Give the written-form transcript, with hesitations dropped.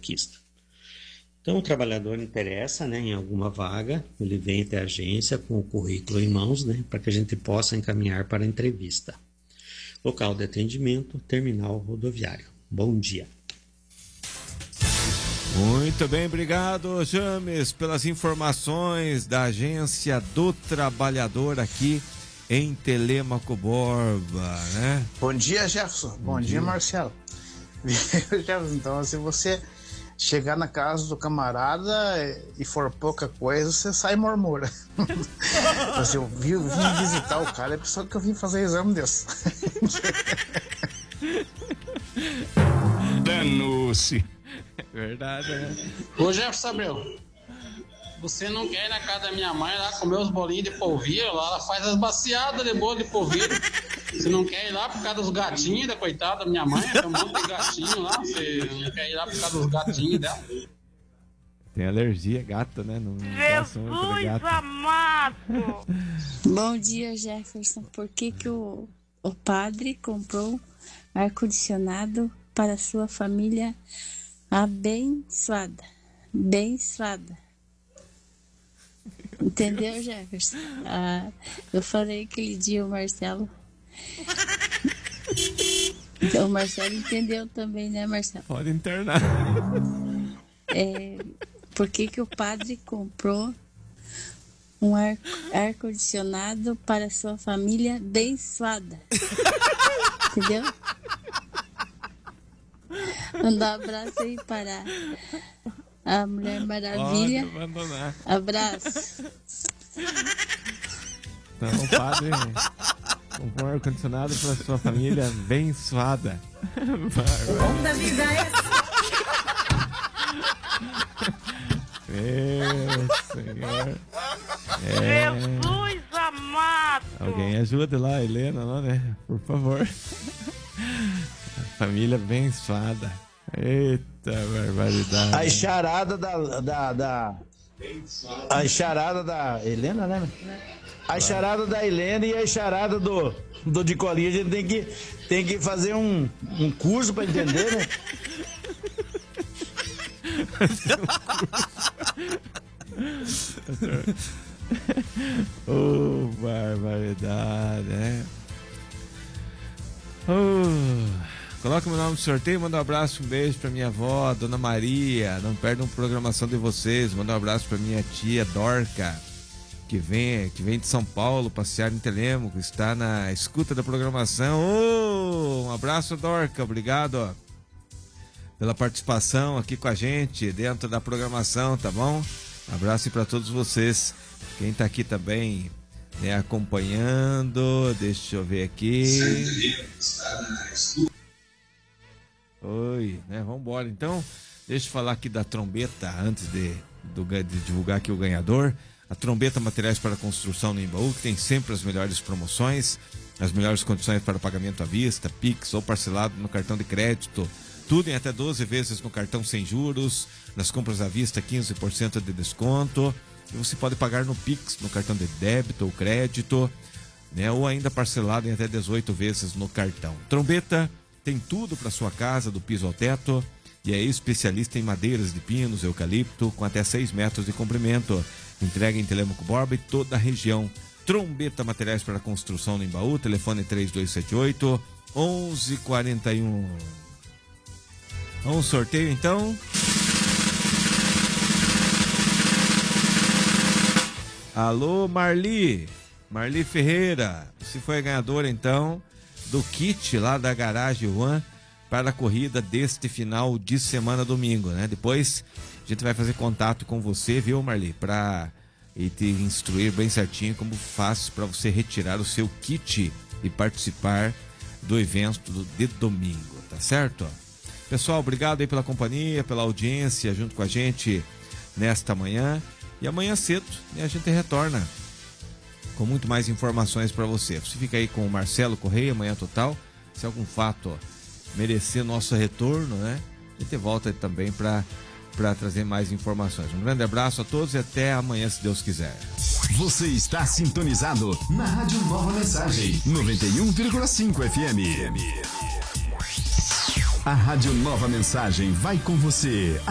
masoquista. Então, o trabalhador interessa, né, em alguma vaga, ele vem até a agência com o currículo em mãos, né, para que a gente possa encaminhar para a entrevista. Local de atendimento, terminal rodoviário. Bom dia. Muito bem, obrigado, James, pelas informações da Agência do Trabalhador aqui em Telêmaco Borba, né? Bom dia, Jefferson. Bom dia, Marcelo. Jefferson, então, se você chegar na casa do camarada e for pouca coisa, você sai mormura. Assim, eu vim visitar o cara, é a pessoa que eu vim fazer exame desse. Danou-se. Verdade, né? Ô Jefferson Abreu, você não quer ir na casa da minha mãe lá comer os bolinhos de polvilho? Lá ela faz as baciadas de bolo de polvilho. Você não quer ir lá por causa dos gatinhos da coitada da minha mãe? Tem um monte de gatinho lá. Você não quer ir lá por causa dos gatinhos dela? Tem alergia, gata, né? Não Jesus amado! Bom dia, Jefferson. Por que o padre comprou ar-condicionado para sua família abençoada? Abençoada. Entendeu, Jefferson? Eu falei aquele dia o Marcelo. Então, o Marcelo entendeu também, né, Marcelo? Pode internar. Por que o padre comprou um ar-condicionado para sua família abençoada? Entendeu? Mandar um abraço aí para a Mulher Maravilha. Pode abandonar. Abraço. Então, o padre comprou um ar-condicionado para sua família abençoada. O bom da vida Senhor. Jesus amado! Alguém ajuda lá, a Helena, lá, né? Por favor. Família abençoada. Eita barbaridade. A charada a charada da Helena, né? A charada da Helena e a charada do de colinha, a gente tem que fazer um curso pra entender, né? Oh, barbaridade, né? Coloca meu nome no sorteio, manda um abraço, um beijo pra minha avó, Dona Maria. Não perdam a programação de vocês. Manda um abraço pra minha tia Dorca, que vem de São Paulo passear em Telêmaco, está na escuta da programação. Um abraço, Dorca, obrigado, ó, pela participação aqui com a gente dentro da programação, tá bom? Abraço para todos vocês. Quem tá aqui também, né, acompanhando, deixa eu ver aqui. Oi, né? Vamos embora então. Deixa eu falar aqui da trombeta antes de divulgar aqui o ganhador. A Trombeta Materiais para Construção no Embaú, que tem sempre as melhores promoções, as melhores condições para pagamento à vista, Pix ou parcelado no cartão de crédito. Tudo em até 12 vezes no cartão sem juros. Nas compras à vista, 15% de desconto. E você pode pagar no Pix, no cartão de débito ou crédito, né? Ou ainda parcelado em até 18 vezes no cartão. Trombeta tem tudo para sua casa, do piso ao teto, e é especialista em madeiras de pinos, eucalipto, com até 6 metros de comprimento. Entrega em Telêmaco Borba e toda a região. Trombeta Materiais para Construção no Embaú, telefone 3278-1141. Vamos sorteio então. Alô, Marli Ferreira, você foi a ganhadora então do kit lá da Garagem One para a corrida deste final de semana domingo, né? Depois a gente vai fazer contato com você, viu, Marli, para te instruir bem certinho como faz para você retirar o seu kit e participar do evento de domingo, tá certo? Pessoal, obrigado aí pela companhia, pela audiência junto com a gente nesta manhã. E amanhã cedo, né, a gente retorna com muito mais informações para você. Você fica aí com o Marcelo Correia, Manhã Total. Se algum fato merecer nosso retorno, né, a gente volta também para trazer mais informações. Um grande abraço a todos e até amanhã, se Deus quiser. Você está sintonizado na Rádio Nova Mensagem, 91,5 FM. A Rádio Nova Mensagem vai com você